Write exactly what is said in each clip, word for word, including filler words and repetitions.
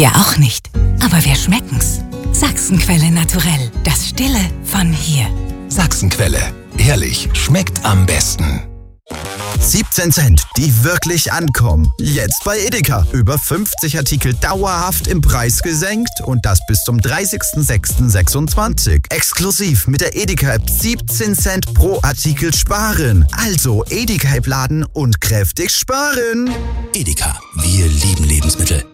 Wir auch nicht. Aber wir schmecken's. Sachsenquelle naturell. Das Stille von hier. Sachsenquelle. Ehrlich, schmeckt am besten. siebzehn Cent, die wirklich ankommen. Jetzt bei Edeka. Über fünfzig Artikel dauerhaft im Preis gesenkt und das bis zum dreißigsten sechsten sechsundzwanzig. Exklusiv mit der Edeka-App siebzehn Cent pro Artikel sparen. Also Edeka-App laden und kräftig sparen. Edeka, wir lieben Lebensmittel.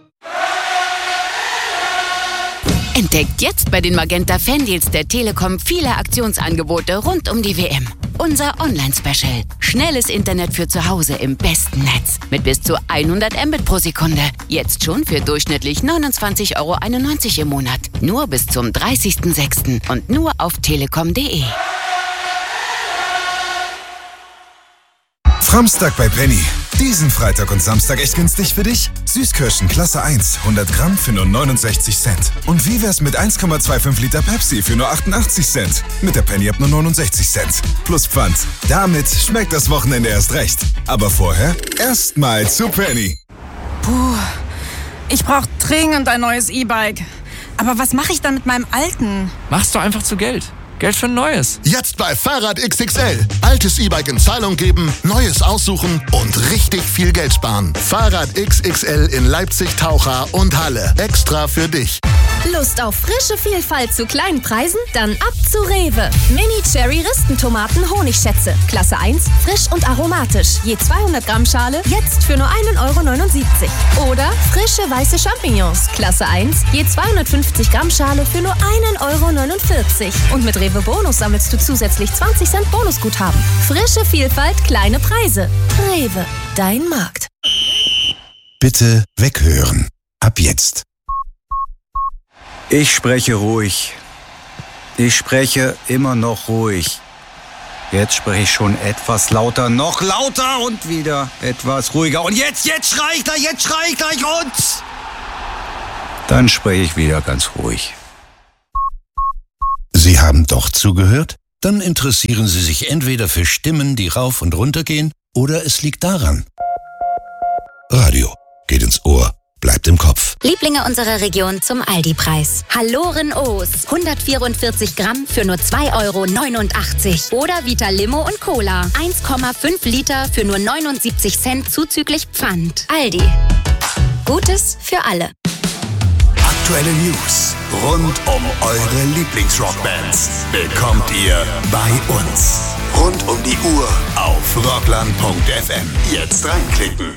Entdeckt jetzt bei den Magenta Fandeals der Telekom viele Aktionsangebote rund um die W M. Unser Online-Special. Schnelles Internet für zu Hause im besten Netz. Mit bis zu hundert Mbit pro Sekunde. Jetzt schon für durchschnittlich neunundzwanzig Euro einundneunzig im Monat. Nur bis zum dreißigsten sechsten und nur auf telekom punkt de. Framstag bei Penny. Diesen Freitag und Samstag echt günstig für dich? Süßkirschen Klasse eins, hundert Gramm für nur neunundsechzig Cent. Und wie wär's mit eins Komma fünfundzwanzig Liter Pepsi für nur achtundachtzig Cent? Mit der Penny ab nur neunundsechzig Cent. Plus Pfand. Damit schmeckt das Wochenende erst recht. Aber vorher erstmal zu Penny. Puh, ich brauche dringend ein neues E-Bike. Aber was mache ich dann mit meinem alten? Machst du einfach zu Geld. Geld für ein neues. Jetzt bei Fahrrad X X L. Altes E-Bike in Zahlung geben, neues aussuchen und richtig viel Geld sparen. Fahrrad X X L in Leipzig, Taucha und Halle. Extra für dich. Lust auf frische Vielfalt zu kleinen Preisen? Dann ab zu Rewe. Mini-Cherry-Ristentomaten Honigschätze. Klasse eins, frisch und aromatisch. Je zweihundert Gramm Schale, jetzt für nur einen Euro neunundsiebzig. Oder frische weiße Champignons. Klasse eins, je zweihundertfünfzig Gramm Schale für nur einen Euro neunundvierzig. Und mit Rewe Bonus sammelst du zusätzlich zwanzig Cent Bonusguthaben. Frische Vielfalt, kleine Preise. Rewe, dein Markt. Bitte weghören. Ab jetzt. Ich spreche ruhig. Ich spreche immer noch ruhig. Jetzt spreche ich schon etwas lauter, noch lauter und wieder etwas ruhiger. Und jetzt, jetzt schrei ich gleich, jetzt schrei ich gleich und... Dann spreche ich wieder ganz ruhig. Sie haben doch zugehört? Dann interessieren Sie sich entweder für Stimmen, die rauf und runter gehen, oder es liegt daran. Radio geht ins Ohr, bleibt im Kopf. Lieblinge unserer Region zum Aldi-Preis. Halloren O's. hundertvierundvierzig Gramm für nur zwei Euro neunundachtzig. Oder Vita Limo und Cola. eins Komma fünf Liter für nur neunundsiebzig Cent zuzüglich Pfand. Aldi. Gutes für alle. Aktuelle News rund um eure Lieblingsrockbands bekommt ihr bei uns. Rund um die Uhr auf rockland punkt f m. Jetzt reinklicken.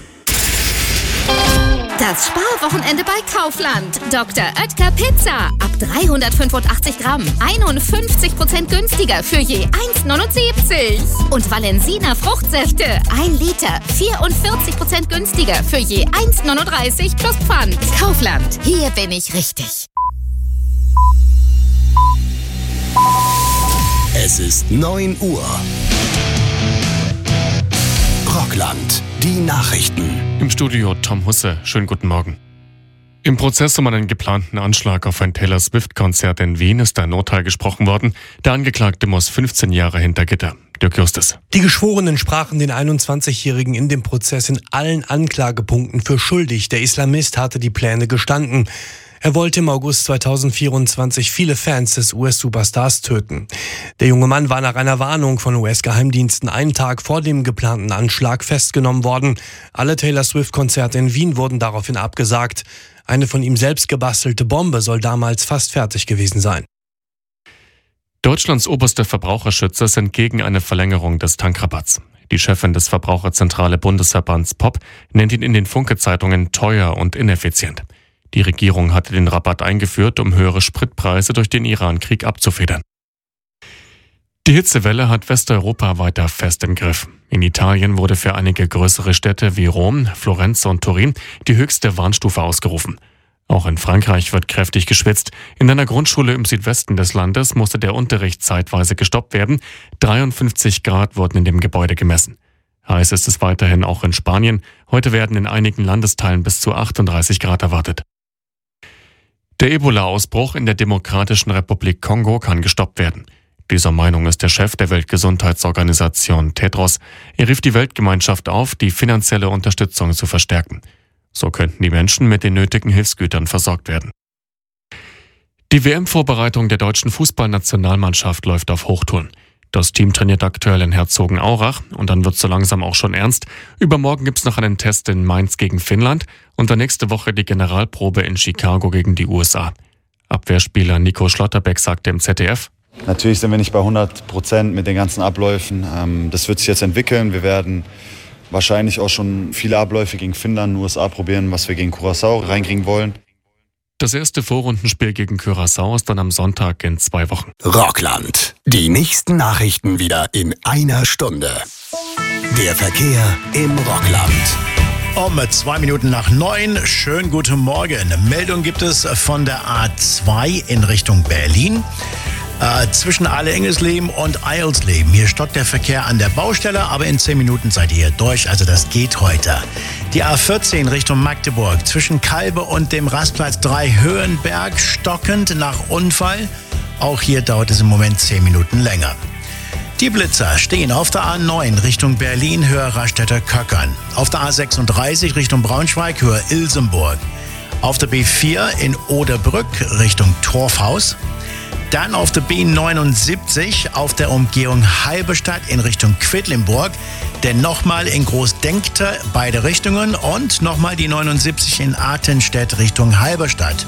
Das Sparwochenende bei Kaufland. Doktor Oetker Pizza. Ab dreihundertfünfundachtzig Gramm. einundfünfzig Prozent günstiger für je eins neunundsiebzig. Und Valensina Fruchtsäfte. ein Liter. vierundvierzig Prozent günstiger für je eins neununddreißig plus Pfand. Kaufland. Hier bin ich richtig. Es ist neun Uhr. Rockland. Die Nachrichten. Im Studio Tom Husse. Schönen guten Morgen. Im Prozess um einen geplanten Anschlag auf ein Taylor Swift-Konzert in Wien ist ein Urteil gesprochen worden. Der Angeklagte muss fünfzehn Jahre hinter Gitter. Dirk Justus. Die Geschworenen sprachen den einundzwanzigjährigen in dem Prozess in allen Anklagepunkten für schuldig. Der Islamist hatte die Pläne gestanden. Er wollte im August zweitausendvierundzwanzig viele Fans des U S-Superstars töten. Der junge Mann war nach einer Warnung von U S-Geheimdiensten einen Tag vor dem geplanten Anschlag festgenommen worden. Alle Taylor Swift-Konzerte in Wien wurden daraufhin abgesagt. Eine von ihm selbst gebastelte Bombe soll damals fast fertig gewesen sein. Deutschlands oberste Verbraucherschützer sind gegen eine Verlängerung des Tankrabatts. Die Chefin des Verbraucherzentrale Bundesverbands P O P nennt ihn in den Funke-Zeitungen teuer und ineffizient. Die Regierung hatte den Rabatt eingeführt, um höhere Spritpreise durch den Iran-Krieg abzufedern. Die Hitzewelle hat Westeuropa weiter fest im Griff. In Italien wurde für einige größere Städte wie Rom, Florenz und Turin die höchste Warnstufe ausgerufen. Auch in Frankreich wird kräftig geschwitzt. In einer Grundschule im Südwesten des Landes musste der Unterricht zeitweise gestoppt werden. dreiundfünfzig Grad wurden in dem Gebäude gemessen. Heiß ist es weiterhin auch in Spanien. Heute werden in einigen Landesteilen bis zu achtunddreißig Grad erwartet. Der Ebola-Ausbruch in der Demokratischen Republik Kongo kann gestoppt werden. Dieser Meinung ist der Chef der Weltgesundheitsorganisation Tedros. Er rief die Weltgemeinschaft auf, die finanzielle Unterstützung zu verstärken. So könnten die Menschen mit den nötigen Hilfsgütern versorgt werden. Die W M-Vorbereitung der deutschen Fußballnationalmannschaft läuft auf Hochtouren. Das Team trainiert aktuell in Herzogenaurach und dann wird so langsam auch schon ernst. Übermorgen gibt's noch einen Test in Mainz gegen Finnland und dann nächste Woche die Generalprobe in Chicago gegen die U S A. Abwehrspieler Nico Schlotterbeck sagte im Z D F: Natürlich sind wir nicht bei hundert Prozent mit den ganzen Abläufen. Das wird sich jetzt entwickeln. Wir werden wahrscheinlich auch schon viele Abläufe gegen Finnland, U S A probieren, was wir gegen Curaçao reinkriegen wollen. Das erste Vorrundenspiel gegen Curaçao ist dann am Sonntag in zwei Wochen. Rockland. Die nächsten Nachrichten wieder in einer Stunde. Der Verkehr im Rockland. Um zwei Minuten nach neun. Schönen guten Morgen. Meldung gibt es von der A zwei in Richtung Berlin. Äh, zwischen Alle-Engelsleben und Eilsleben. Hier stockt der Verkehr an der Baustelle, aber in zehn Minuten seid ihr hier durch, also das geht heute. Die A vierzehn Richtung Magdeburg, zwischen Kalbe und dem Rastplatz drei Höhenberg, stockend nach Unfall. Auch hier dauert es im Moment zehn Minuten länger. Die Blitzer stehen auf der A neun Richtung Berlin, Höhe Raststätter Köckern. Auf der A sechsunddreißig Richtung Braunschweig, Höhe Ilsenburg. Auf der B vier in Oderbrück Richtung Torfhaus. Dann auf der B neunundsiebzig auf der Umgehung Halberstadt in Richtung Quedlinburg. Denn nochmal in Großdenkte beide Richtungen und nochmal die neunundsiebzig in Artenstedt Richtung Halberstadt.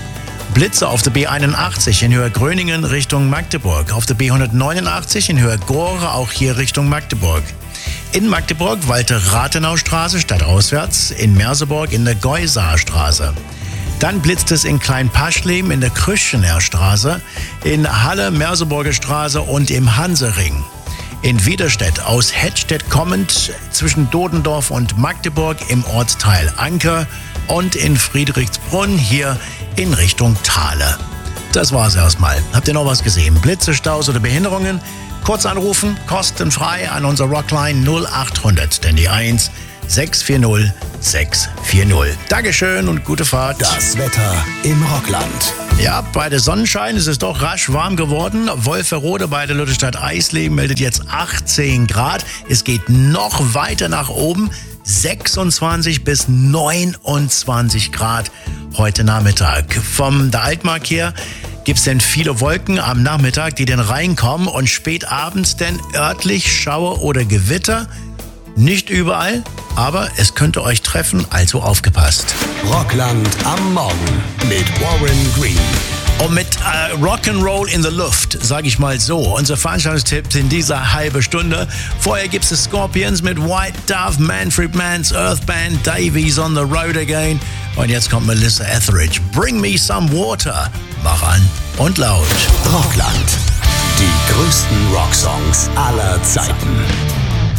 Blitze auf der B einundachtzig in Höhe Gröningen Richtung Magdeburg. Auf der B hundertneunundachtzig in Höhe Gore, auch hier Richtung Magdeburg. In Magdeburg Walter-Rathenau-Straße stadtauswärts, in Merseburg in der Geusaarstraße. Dann blitzt es in Kleinpaschleben in der Krüschener Straße, in Halle, Merseburger Straße und im Hansering. In Widerstedt aus Hettstedt kommend zwischen Dodendorf und Magdeburg im Ortsteil Anker und in Friedrichsbrunn hier in Richtung Thale. Das war's erstmal. Habt ihr noch was gesehen? Blitze, Staus oder Behinderungen? Kurz anrufen, kostenfrei an unser Rockline null achthundert, denn die eins sechs vier null sechs vier null. Dankeschön und gute Fahrt. Das Wetter im Rockland. Ja, bei der Sonnenschein ist es doch rasch warm geworden. Wolferode bei der Lutherstadt Eisleben meldet jetzt achtzehn Grad. Es geht noch weiter nach oben. sechsundzwanzig bis neunundzwanzig Grad heute Nachmittag. Vom der Altmark her gibt es denn viele Wolken am Nachmittag, die dann reinkommen und spät abends dann örtlich Schauer oder Gewitter. Nicht überall, aber es könnte euch treffen, also aufgepasst. Rockland am Morgen mit Warren Green. Und mit äh, Rock'n'Roll in the Luft, sage ich mal so. Unser Veranstaltungstipp in dieser halben Stunde. Vorher gibt es die Scorpions mit White Dove, Manfred Mann's Earth Band, Davies on the Road Again. Und jetzt kommt Melissa Etheridge. Bring me some water. Mach an und laut. Rockland. Die größten Rocksongs aller Zeiten.